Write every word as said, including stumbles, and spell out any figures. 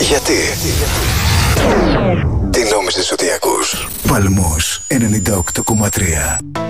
Γιατί? Τι νόμιζες ότι ακούς? Παλμός ενενήντα οκτώ κόμμα τρία.